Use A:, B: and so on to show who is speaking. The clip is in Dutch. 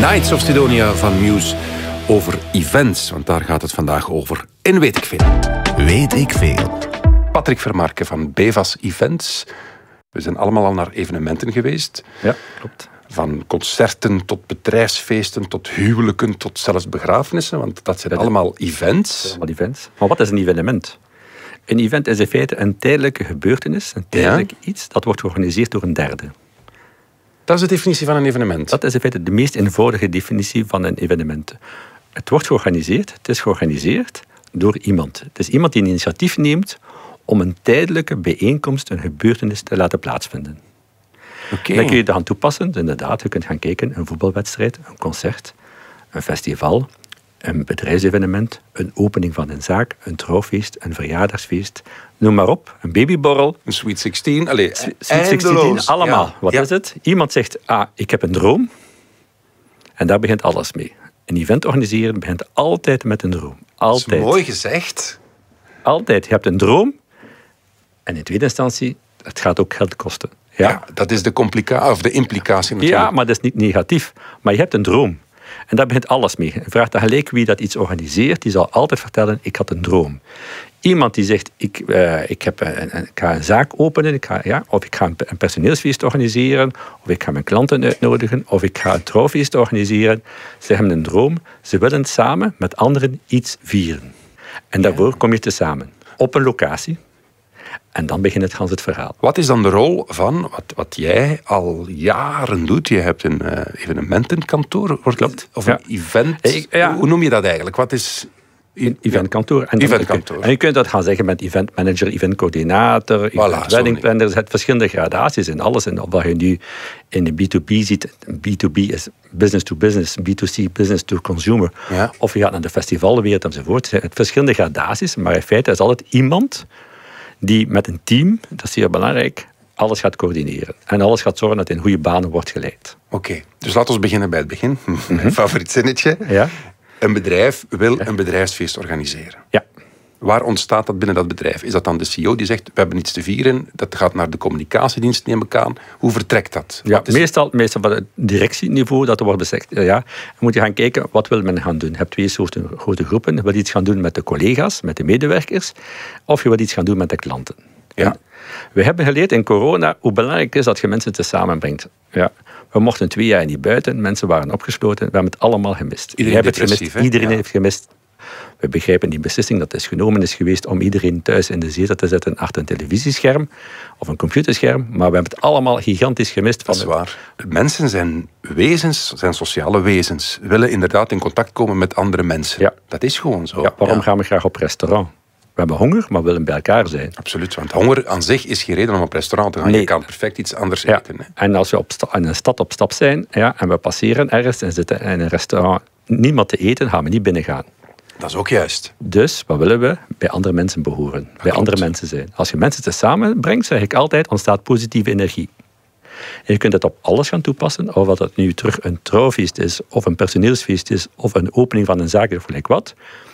A: Nights of Sidonia van Muse over events. Want daar gaat het vandaag over. En weet ik veel.
B: Weet ik veel.
A: Patrick Vermarken van Bevas Events. We zijn allemaal al naar evenementen geweest.
C: Ja, klopt.
A: Van concerten tot bedrijfsfeesten, tot huwelijken, tot zelfs begrafenissen. Want dat zijn allemaal events.
C: Allemaal events. Maar wat is een evenement? Een event is in feite een tijdelijke gebeurtenis, een tijdelijk iets dat wordt georganiseerd door een derde.
A: Dat is de definitie van een evenement.
C: Dat is in feite de meest eenvoudige definitie van een evenement. Het wordt georganiseerd, het is georganiseerd door iemand. Het is iemand die een initiatief neemt om een tijdelijke bijeenkomst, een gebeurtenis te laten plaatsvinden.
A: Okay.
C: Dan kun je dat gaan toepassen. Inderdaad, je kunt gaan kijken, een voetbalwedstrijd, een concert, een festival, een bedrijfsevenement, een opening van een zaak, een trouwfeest, een verjaardagsfeest, noem maar op, een babyborrel.
A: Een Sweet 16,
C: Sweet 16, allemaal. Ja. Wat is het? Iemand zegt, ik heb een droom. En daar begint alles mee. Een event organiseren begint altijd met een droom. Altijd.
A: Dat is mooi gezegd.
C: Altijd. Je hebt een droom. En in tweede instantie, het gaat ook geld kosten.
A: Ja, dat is de implicatie natuurlijk.
C: Ja, maar dat is niet negatief. Maar je hebt een droom. En daar begint alles mee. Je vraagt dan gelijk wie dat iets organiseert, die zal altijd vertellen, ik had een droom. Iemand die zegt, ik ga een zaak openen, of ik ga een personeelsfeest organiseren, of ik ga mijn klanten uitnodigen, of ik ga een trouwfeest organiseren. Ze hebben een droom. Ze willen samen met anderen iets vieren. En daarvoor kom je te samen. Op een locatie. En dan begint het verhaal.
A: Wat is dan de rol van wat jij al jaren doet? Je hebt een evenementenkantoor.
C: Klopt.
A: Of een event. Hoe noem je dat eigenlijk? Wat is...
C: Een eventkantoor.
A: Eventkantoor.
C: En je kunt dat gaan zeggen met eventmanager, eventcoördinator, weddingplanner. Er zijn verschillende gradaties in alles. En wat je nu in de B2B ziet, B2B is business to business, B2C business to consumer.
A: Ja.
C: Of je gaat naar de festivalwereld enzovoort. Het zijn verschillende gradaties, maar in feite is altijd iemand die met een team, dat is zeer belangrijk, alles gaat coördineren. En alles gaat zorgen dat het in goede banen wordt geleid.
A: Oké, dus laten we beginnen bij het begin. Mijn favoriet zinnetje.
C: Ja.
A: Een bedrijf wil een bedrijfsfeest organiseren.
C: Ja.
A: Waar ontstaat dat binnen dat bedrijf? Is dat dan de CEO die zegt, we hebben iets te vieren, dat gaat naar de communicatiedienst, neem ik aan. Hoe vertrekt dat?
C: Ja, meestal van het directieniveau dat er wordt bezegd. Ja, dan moet je gaan kijken, wat wil men gaan doen? Je hebt twee soorten grote groepen. Je wil iets gaan doen met de collega's, met de medewerkers, of je wil iets gaan doen met de klanten.
A: Ja.
C: We hebben geleerd in corona hoe belangrijk het is dat je mensen te samenbrengt. Ja. We mochten 2 jaar niet buiten, mensen waren opgesloten, we hebben het allemaal gemist. Iedereen heeft gemist. We begrijpen die beslissing dat is genomen is geweest om iedereen thuis in de zetel te zetten achter een televisiescherm of een computerscherm, maar we hebben het allemaal gigantisch gemist.
A: Dat is waar. Mensen zijn wezens, zijn sociale wezens. Willen inderdaad in contact komen met andere mensen.
C: Ja.
A: Dat is gewoon zo.
C: Ja, waarom gaan we graag op restaurant? We hebben honger, maar we willen bij elkaar zijn.
A: Absoluut, want honger aan zich is geen reden om op restaurant te gaan. Nee. Je kan perfect iets anders eten. Hè.
C: En als we in een stad op stap zijn en we passeren ergens en zitten in een restaurant niemand te eten, gaan we niet binnengaan.
A: Dat is ook juist.
C: Dus wat willen we? Bij andere mensen behoren. Bij andere mensen zijn. Als je mensen te samenbrengt, zeg ik altijd, ontstaat positieve energie. En je kunt het op alles gaan toepassen, of dat nu terug een trouwfeest is, of een personeelsfeest is, of een opening van een zaak, of gelijk wat.